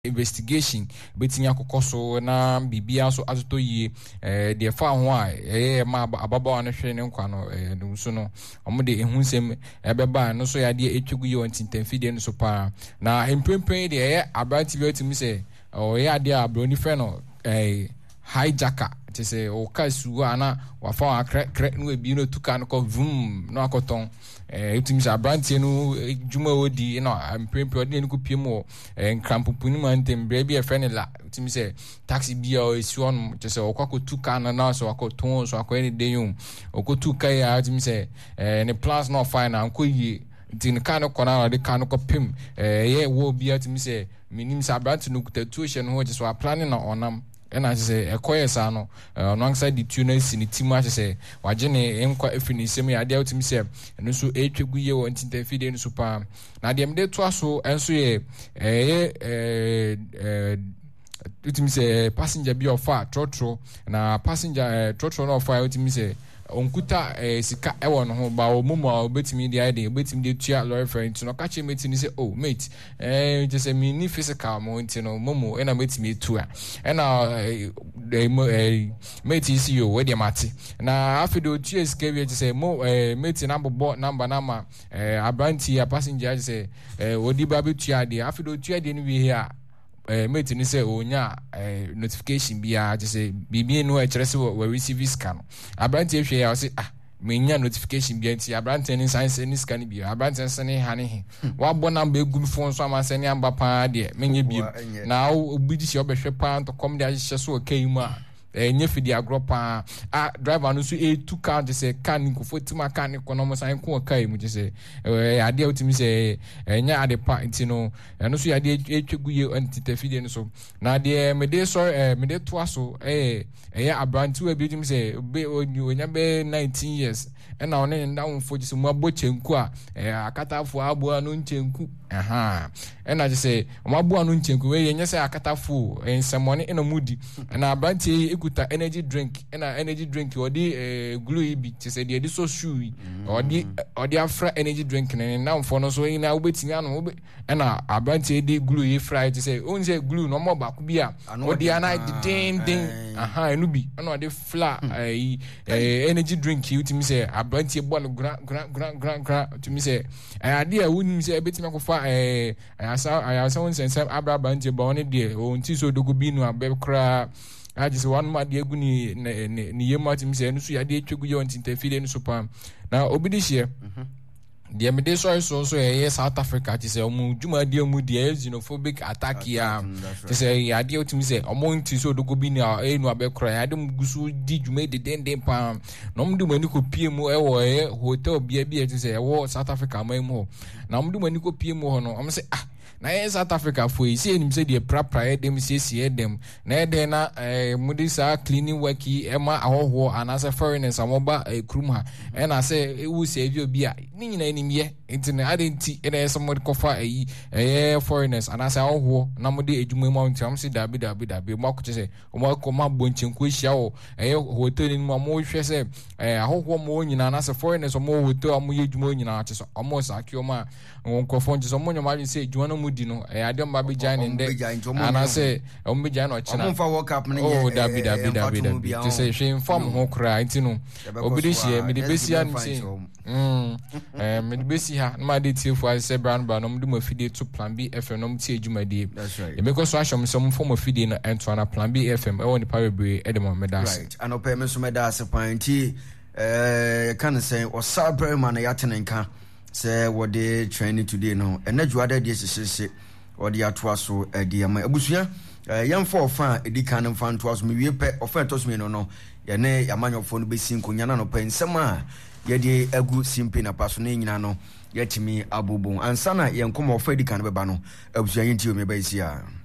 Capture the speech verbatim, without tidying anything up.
investigation betting yakokoso na bibia so atoto yi eh de fa ho a eh ma ababa no hwe ne nkwa no eh no so no omo de ehunsem ebeba no so ya de etwegu yi on tintamfide no so pa na empempen de eh abranti bi otimi se o ya de abroni fe no eh hijacker te se o kasu ana wa fa akre kre no ebi no tuka no ko vum no akoton eh utimi sa branti no juma odi no empempen odi ne ko piemo eh nkrampupu ni man tembre bi e fe ne la utimi se taxi bi o esu on te se o kwako tuka na na so akoton so akoye de yum o ko tuka ya utimi se eh ne plans no fine anko yi tin kan ko na de kan ko pim eh ye wo bi atimi se minim sa branti no kutatu hye no ho je so planning na onam and I say a quiet sano, alongside the tuners in the team, I say, Wajene, Enqua, Effini, semi, I doubt himself, and also eight guyo and Tinterfide in super. Now, the Amde Twasso, and so ye, eh, eh, it means a passenger be of far, trotro, and a passenger, trotro, no fire, it means a onkuta eh sika e won ho ba o mumu a obetimi di ide obetimi di tua lawyer friend to no ka che meti ni say oh mate eh just say me ni physical mo nti no mumu e na metimi tua e na eh mate C E O we dey mate na afido tua sika we just say mo eh mate number board number nama eh abranti a passenger just say eh odi ba be tua de afido tua de ni we here eh mate ni say onya eh notification bia just say bibi no e kire say we receive scan abranti ehwe ya say ah menya notification bia nti abranti ni science ni scan bia abranti sene ha ne wa bo number egum phone so ama sene amba pa de menya bia na obidi si obehwe pa to come de ahye so okay mu a eh nyefidi agropa ah driver no so e two car just say can ko fotima can ko no mo san ko kai mu just say eh ade utimi say enya ade pa nti no no so ade etweguye antitafide no so na de me de so eh me de to aso eh eh abranti we bi utimi say be onya be nineteen years na one nda wonfo just mu abochenku a eh akatafo abo no nchenku aha na just say mo abo no nchenku we yenye say akatafo ensemone ena mudi na abranti ekuta energy drink ena energy drink odi eh glue bi just say de so shoe odi odi afra energy drink na na wonfo no so ina obetimi anu ena abranti de glue fry just say on say glue no mo ba ku bi a odi ana din din aha enu bi na odi fla eh energy drink utimi say abranti ball gra gra gra gra gra to me say ade a woni say ebetimi akofa eh asa asa won sense abra abranti ba woni de o nti so dogo bi nu abekra I just one ma de egu ni ni yema to me say no so ya de etwegu ye on tinterfide no so pam na obidi hye the Amede so so so eh South Africa ti say omu djuma de omu de xenophobic attack ya ti say ya de otimi say omu nti so dogo bi ni e nu abekra ya de gusu di djuma de den den pam no mdu mani ko pie mu e wo eh hotel bia bia ti say e wo South Africa mai mu na mdu mani ko pie mu ho no am say ah na South Africa for you see him say the prapra dem say see dem na de na eh mudisa cleaning work ema ahoho anasa foreigners amoba krum ha e na say e wu say bi obi a ni nyina animye intine adenti e na somebody kofa eh eh foreigners anasa ahoho na mode edwuma mu nti am say dabi dabi dabi mo ko say o mo ko ma bonchenku hia wo eh hotel ni mo mo hwe say eh ahoho mo nyina anasa foreigners mo hotel mo ye edwuma nyina ate so mo sakio ma wonkofo nti so mo nyoma say edwuma no di no eh ade mba be jane nde ana say o mbe jane o china omfa world cup ne oh dabi dabi dabi dabi to say hwe inform ho kra nti no obidi hie me de besia ni say mm eh me de besia na ma de tie fu say brand ba no mdu mafide to plan B F M no mtie adwumadi e be ko so ashom some form of feeding na ento na plan B F M e woni parabre e de mo medas right and ope me so medas panti eh kan say o sabre man ya tenenka say what they training today no and juada dey sese or the atwaso e dey am abusua yam for fa edi kan mfa ntwaso me wie pe ofa toso me no no ye ne yamanyofo no besi nkonya na no pe nsem a ye dey agu simpe na paso ne nyina no yetimi abubun ansana ye nkomo ofa edi kan beba no abusua yinti o me ba isi a